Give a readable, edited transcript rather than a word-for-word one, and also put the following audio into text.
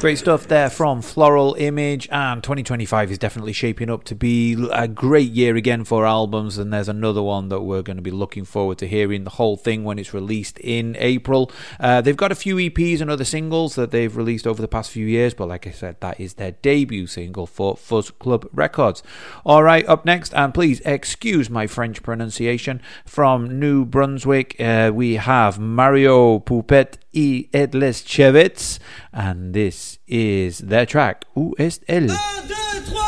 Great stuff there from Floral Image, and 2025 is definitely shaping up to be a great year again for albums, and there's another one that we're going to be looking forward to hearing the whole thing when it's released in April. They've got a few EPs and other singles that they've released over the past few years, but like I said, that is their debut single for Fuzz Club Records. Alright, up next, and please excuse my French pronunciation, from New Brunswick, we have Mario Poupet y Edles Chevets, and this is their track, Où est elle?